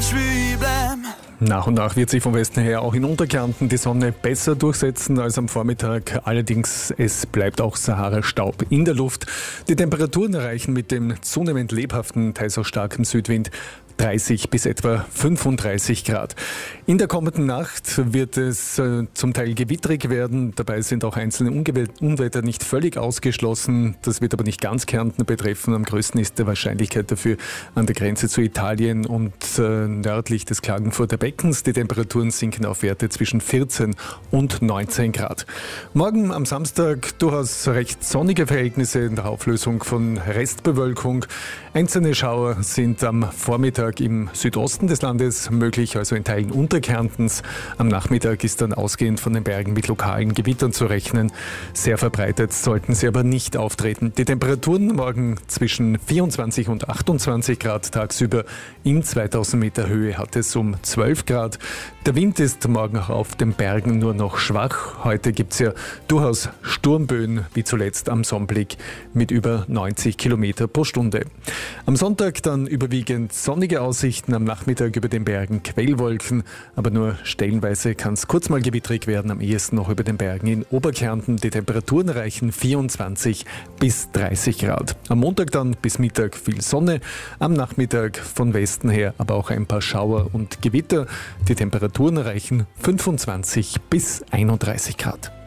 wünsch, wie ich bleib. Nach und nach wird sich vom Westen her auch in Unterkärnten die Sonne besser durchsetzen als am Vormittag. Allerdings, es bleibt auch Sahara-Staub in der Luft. Die Temperaturen erreichen mit dem zunehmend lebhaften, teils auch starken Südwind 30 bis etwa 35 Grad. In der kommenden Nacht wird es zum Teil gewitterig werden. Dabei sind auch einzelne Unwetter nicht völlig ausgeschlossen. Das wird aber nicht ganz Kärnten betreffen. Am größten ist die Wahrscheinlichkeit dafür an der Grenze zu Italien und nördlich des Klagenfurter Beckens. Die Temperaturen sinken auf Werte zwischen 14 und 19 Grad. Morgen am Samstag durchaus recht sonnige Verhältnisse in der Auflösung von Restbewölkung. Einzelne Schauer sind am Vormittag im Südosten des Landes möglich, also in Teilen Unterkärntens. Am Nachmittag ist dann ausgehend von den Bergen mit lokalen Gewittern zu rechnen. Sehr verbreitet sollten sie aber nicht auftreten. Die Temperaturen morgen zwischen 24 und 28 Grad tagsüber. In 2000 Meter Höhe hat es um 12 Grad. Der Wind ist morgen auch auf den Bergen nur noch schwach. Heute gibt es ja durchaus Sturmböen, wie zuletzt am Sonnblick, mit über 90 Kilometer pro Stunde. Am Sonntag dann überwiegend sonnige Aussichten, am Nachmittag über den Bergen Quellwolken, aber nur stellenweise kann es kurz mal gewitterig werden, am ehesten noch über den Bergen in Oberkärnten. Die Temperaturen erreichen 24 bis 30 Grad. Am Montag dann bis Mittag viel Sonne, am Nachmittag von Westen her aber auch ein paar Schauer und Gewitter. Die Temperaturen erreichen 25 bis 31 Grad.